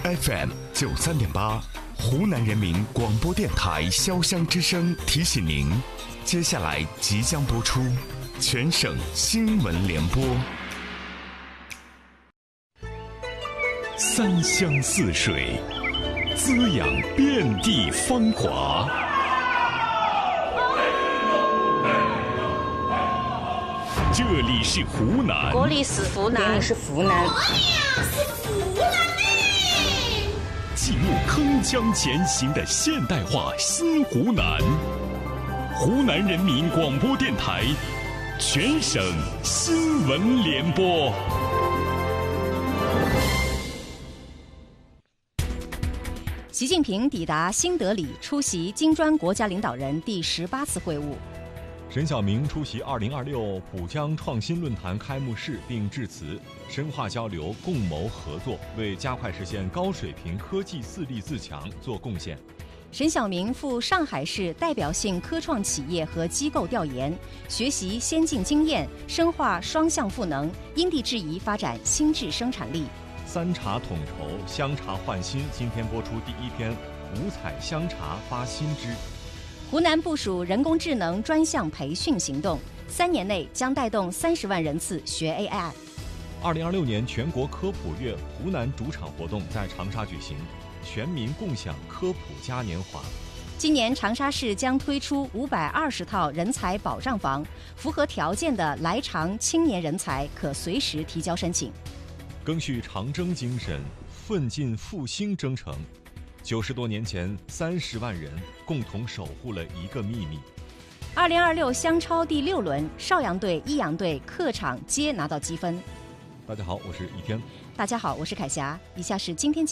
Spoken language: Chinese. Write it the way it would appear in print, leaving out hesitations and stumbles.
FM 93.8，湖南人民广播电台潇湘之声提醒您，接下来即将播出全省新闻联播。三湘四水，滋养遍地芳华。这里是湖南， 这里是湖南， 这里是湖南， 记录铿锵前行的现代化新湖南。湖南人民广播电台全省新闻联播。 习近平抵达新德里，出席金砖国家领导人第18次会晤。 沈晓明出席2026浦江创新论坛开幕式并致辞，深化交流，共谋合作，为加快实现高水平科技自立自强做贡献。 沈晓明赴上海市代表性科创企业和机构调研，学习先进经验，深化双向赋能，因地制宜发展新质生产力。 三茶统筹，香茶焕新，今天播出第一篇五彩香茶发新枝。 湖南部署人工智能专项培训行动，3年内将带动30万人次学 AI。 2026年全国科普月湖南主场活动在长沙举行，全民共享科普嘉年华。 今年长沙市将推出520套人才保障房，符合条件的来长青年人才可随时提交申请。 赓续长征精神，奋进复兴征程。90多年前，30万人共同守护了一个秘密。 2026湘超第6轮，邵阳队、益阳队客场皆拿到积分。 大家好，我是一天。 大家好，我是凯霞。以下是今天